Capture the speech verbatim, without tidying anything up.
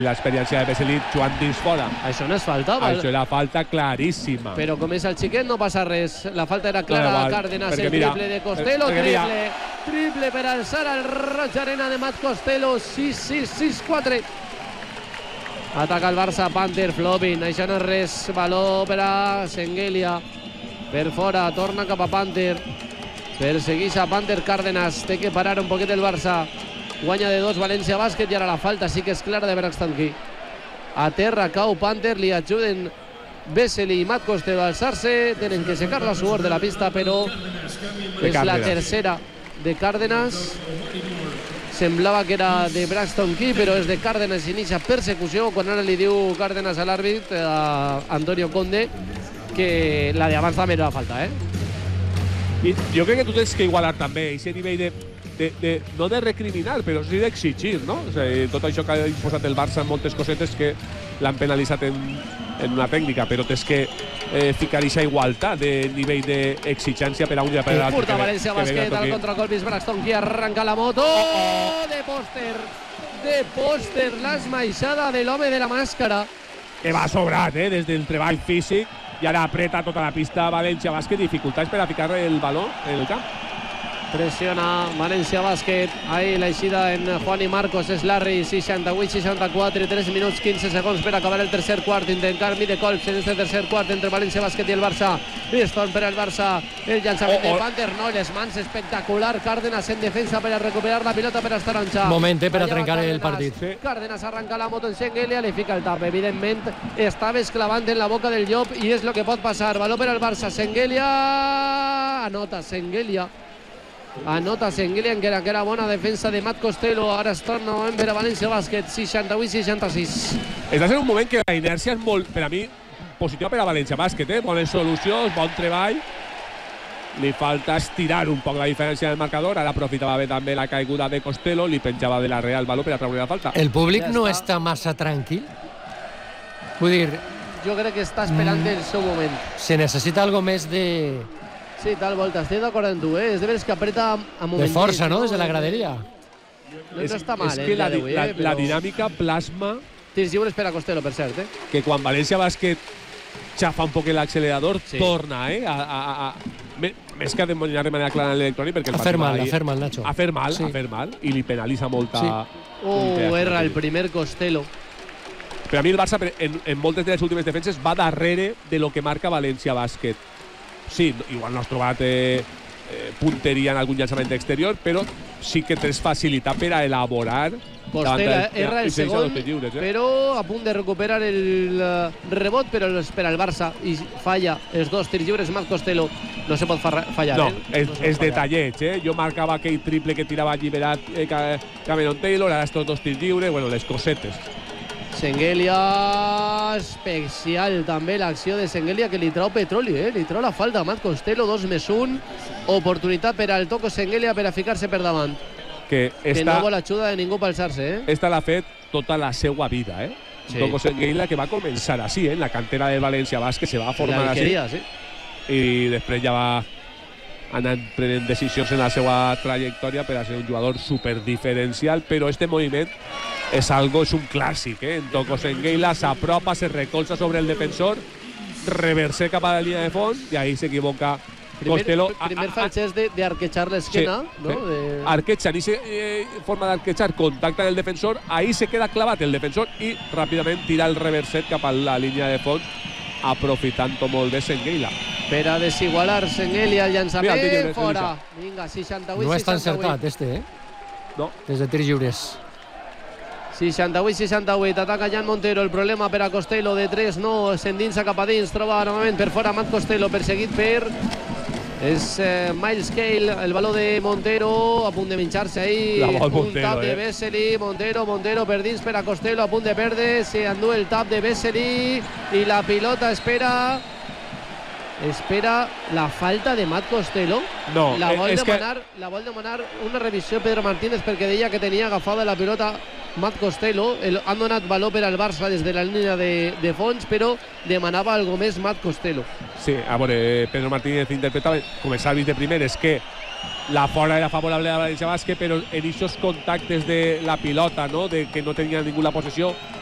l'experiència de Vesely jugant dins fora. Això no és falta, val? Això era falta claríssima. Però com és el xiquet no passa res. La falta era clara. No, Cárdenas, el mira, triple de Costello, triple. Mira. Triple per alçar al Roig Arena de Matt Costello. sis sis sis quatre. Ataca el Barça, Panther, Flobin. Això no és res. Valor per a Sengelia. Per fora, torna cap a Panther. Persegueix a Panther Cárdenas. Té que parar un poquet el Barça. Guanya de dos València Bàsquet i ara la falta sí que és clara de Braxton Key. A terra cau Panther, li ajuden Vesely i Matt Costello a alçar-se. Tenen que secar la suor de la pista, però és la tercera de Cárdenas. Semblava que era de Braxton Key, però és de Cárdenas. Inicia persecució quan ara li diu Cárdenas a l'àrbit, a Antonio Conde, que la d'abans també era falta, eh? I jo crec que tu tens que igualar també aquest nivell de, de, de, no de recriminar, però sí d'exigir, no? O sigui, tot això que ha imposat el Barça en moltes cosetes que l'han penalitzat en, en una tècnica, però tens que eh, ficar aquesta igualtat de nivell d'exigència per a un i per a l'altre. Curta València Bàsquet, al contracolpis Braxton Key arranca la moto. Oh, de pòster, de pòster, l'esmaixada de l'home de la màscara. Que va sobrat, eh, des del treball físic. I ara apreta tota la pista València Bàsquet, dificultats per a ficar el baló en el camp. Pressiona València Bàsquet. Ahí l'eixida en Juan i Marcos és Larry, seixanta-vuit seixanta-quatre, tres minuts quinze segons per acabar el tercer quart. Intentar mide colps en este tercer quart entre València Bàsquet i el Barça. Piston per al Barça, el llançament oh, oh. de Panther, no, les mans espectacular. Cárdenas en defensa per a recuperar la pilota per a Estaranxa. Moment eh, per a trencar Cárdenas, el partit. Sí. Cárdenas arranca la moto en Sengelia, li fica el tap. Evidentment estava esclavant en la boca del llop i és el que pot passar. Valor per al Barça, Sengelia anota Sengelia. Anota Sengelia, que era, que era bona defensa de Matt Costello. Ara es torna a veure València Bàsquet, seixanta-vuit seixanta-sis. Està sent un moment que la inèrcia és molt, per a mi, positiva per a València Bàsquet, eh? Bones solucions, bon treball. Li falta estirar un poc la diferència del marcador. Ara aprofitava bé també la caiguda de Costello, li penjava de la Real Valor per a treure la falta. El públic ja no està. està massa tranquil? Vull dir... Jo crec que està esperant mm, el seu moment. Se necessita algo més de... Sí, tal volta, estic d'acord amb tu, eh? És de veres que apreta a moment. De força, no? Des de la graderia. No, no està mal, és eh? que la, avui, la, eh? la dinàmica plasma... Tirs lliures per a Costello, per cert, eh? Que quan València Bàsquet xafa un poc l'accelerador, sí. torna, eh? A, a, a, més que a demorar de manera clara en l'electrònic, perquè el a fer mal, a fer mal, Nacho. A fer mal, sí. a fer mal, i li penalitza molta... Sí. Oh, erra el primer Costello. Per a mi el Barça, en, en moltes de les últimes defenses, va darrere de lo que marca València Bàsquet. Sí, igual no has trobat eh, eh, punteria en algun llançament exterior, però sí que tens facilitat per a elaborar. Costello erra el segon, lliures, eh? però a punt de recuperar el uh, rebot, però per al Barça i falla els dos tirs lliures. Matt Costello no se pot fallar. No, eh? és, no és detallet, eh? Jo marcava aquell triple que tirava alliberat eh, Cameron Taylor, ara estos dos tirs lliures, bueno, les cosetes. Sengelia, especial també l'acció de Sengelia, que li trau petroli, eh? Li trau la falta a Matt Costello, dos més un. Oportunitat per al Toco Sengelia per a ficar-se per davant. Que, esta, que no vol ajuda de ningú per alçar-se, eh? Esta l'ha fet tota la seva vida, eh? Sí. Toco Sengelia, que va començar així, eh? En la cantera de València Bàsquet, se va formar així. Sí. I després ja va anant prenent decisions en la seva trajectòria per a ser un jugador superdiferencial, però este moviment és algo, és un clàssic, eh? En Toco Sengelia s'apropa, se recolza sobre el defensor, reverse cap a la línia de fons i ahí s'equivoca Costello. Primer falsès d'arquetxar l'esquena, sí, no? Sí. De... Arquetxar, i se, eh, forma d'arquetxar, contacta el defensor, ahí se queda clavat el defensor i ràpidament tira el reverset cap a la línia de fons, aprofitant-ho molt bé Sengelia. Per a desigualar Sengelia, el llançament Mira, fora. Vinga, seixanta-vuit seixanta-vuit. No és tan encertat, este, eh? No. Des de tirs lliures. seixanta-vuit seixanta-vuit, ataca Jan Montero, el problema per a Costello de tres, no, s'endinsa cap a dins, troba novament per fora Matt Costello, perseguit per és eh, Miles Cale, el valor de Montero, a punt de menjar-se ahí, un Montero, tap de Vesely, eh? Montero, Montero per dins per a Costello, a punt de perdre, se endú el tap de Vesely i la pilota espera espera la falta de Matt Costello. No, la vol, és demanar, que... la vol demanar una revisió Pedro Martínez perquè deia que tenia agafada la pilota Matt Costello. El, han donat valor per al Barça des de la línia de, de fons, però demanava algo més Matt Costello. Sí, a veure, Pedro Martínez interpretava com els àrbits de primer, és que la fora era favorable a València Bàsquet, però en aquests contactes de la pilota, no? De que no tenia ningú la possessió,